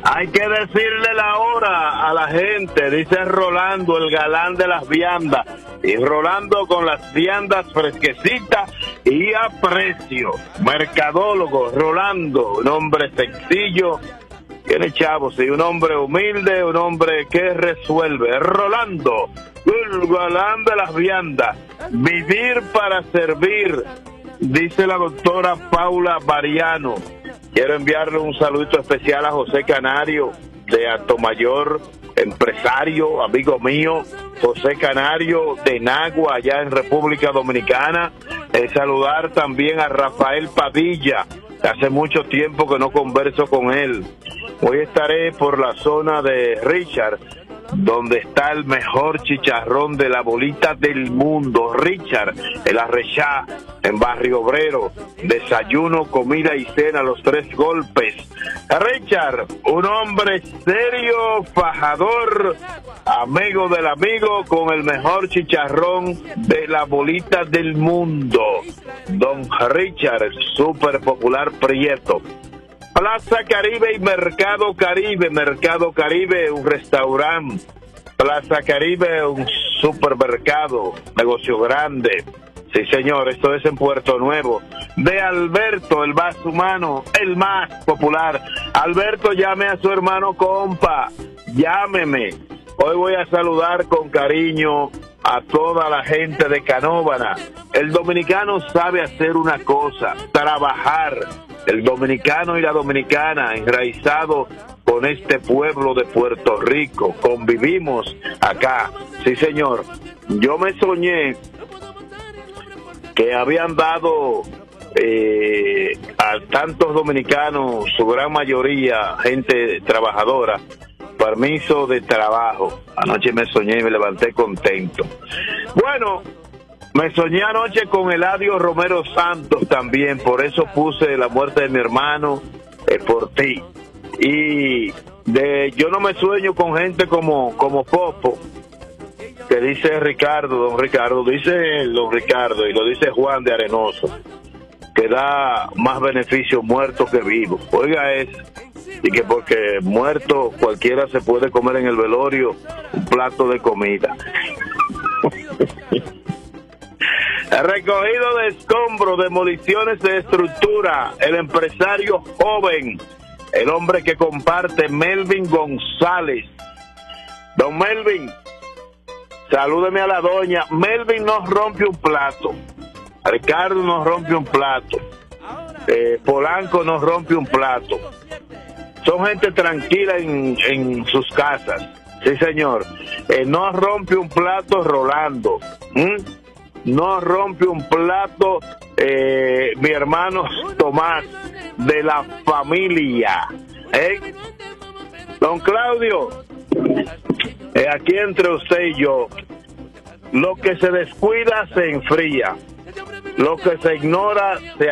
Hay que decirle la hora a la gente, dice Rolando, el galán de las viandas. Y Rolando con las viandas fresquecitas y a precio. Mercadólogo, Rolando, un hombre sencillo, tiene chavos, y un hombre humilde, un hombre que resuelve. Rolando, el galán de las viandas. Vivir para servir, dice la doctora Paula Mariano. Quiero enviarle un saludito especial a José Canario de Atomayor, empresario, amigo mío, José Canario de Nagua, allá en República Dominicana. Saludar también a Rafael Padilla, hace mucho tiempo que no converso con él. Hoy estaré por la zona de Richard, donde está el mejor chicharrón de la bolita del mundo. Richard, el Arrechá, en Barrio Obrero. Desayuno, comida y cena, los 3 golpes. Richard, un hombre serio, fajador, amigo del amigo, con el mejor chicharrón de la bolita del mundo. Don Richard, el súper popular Prieto. Plaza Caribe y Mercado Caribe, un restaurante. Plaza Caribe, un supermercado, negocio grande. Sí, señor, esto es en Puerto Nuevo. De Alberto, el más humano, el más popular. Alberto, llame a su hermano compa, llámeme. Hoy voy a saludar con cariño a toda la gente de Canóvana. El dominicano sabe hacer una cosa, trabajar. El dominicano y la dominicana enraizados con este pueblo de Puerto Rico, convivimos acá. Sí, señor. Yo me soñé que habían dado a tantos dominicanos, su gran mayoría, gente trabajadora, permiso de trabajo. Anoche me soñé y me levanté contento. Bueno, me soñé anoche con Eladio Romero Santos también, por eso puse la muerte de mi hermano por ti. Y yo no me sueño con gente como Popo, que dice Ricardo, don Ricardo, dice don Ricardo, y lo dice Juan de Arenoso, que da más beneficio muerto que vivo. Oiga eso, y que porque muerto cualquiera se puede comer en el velorio un plato de comida. Recogido de escombros, demoliciones de estructura, el empresario joven, el hombre que comparte, Melvin González. Don Melvin, salúdeme a la doña. Melvin nos rompe un plato, Ricardo nos rompe un plato, Polanco nos rompe un plato. Son gente tranquila en sus casas. Sí, señor. No rompe un plato Rolando. No rompe un plato mi hermano Tomás, de la familia. Don Claudio, aquí entre usted y yo, lo que se descuida se enfría, lo que se ignora se